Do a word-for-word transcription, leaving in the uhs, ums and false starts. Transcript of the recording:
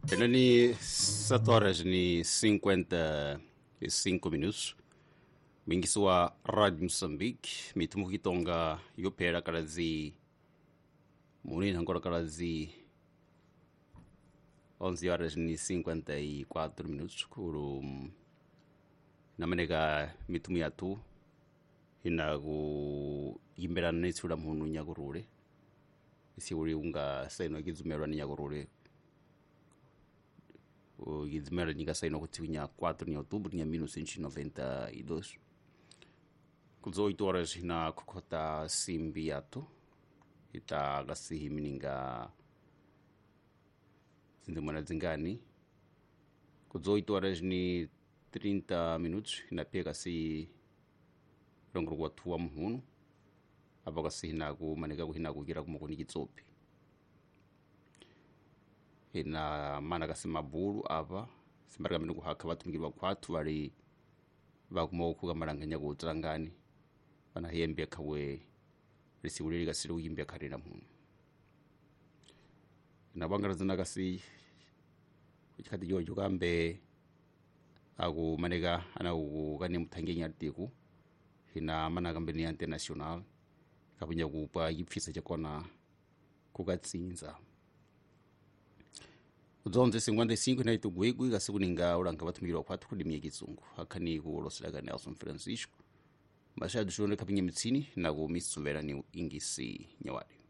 Ela ni sete horas ni cinquenta e cinco minutos. Mingi sua Rádio Moçambique, mitumu kitonga yopera kalazi muni nangora kalazi onze horas ni cinquenta e quatro minutos kuru na manega mitumu yatu inagu yimbera netsura munu nyagurure isi uri unga saino kizumerwa ni nyagurure o gizimera ninga saino kutinya quatro de outubro de mil novecentos e noventa e dois. Com oito horas na Kokota Simbiato ita gasi mininga zindumana zingani. Com oito horas ni trinta minutos na pega si rongro watu wa muhunu abaga si hinagu manega hinagu gira kumukuni kitsopi. Ina mana kasi maburu aba simbarga minugu haka watu mgirwa kwatu wali bagumo kuga maranganya gutrangani bana hembe kawe risiwuri gasiri uyimbe karira muntu na bangaraza nagasi kikadi yoyo gambe agu manega ana ugani mutangenya artiku hina mana gambe ni international kabunya gupa yipfisa cyakona kugatsinza Uzonze cinquenta e cinco na itugwigwi gasibuninga uranga batumira kwatu kudimye gizungu hakani gurosiraga Nelson Francisco Mashadu shone kapinye mitsini na go misumera ni ingisi nyawari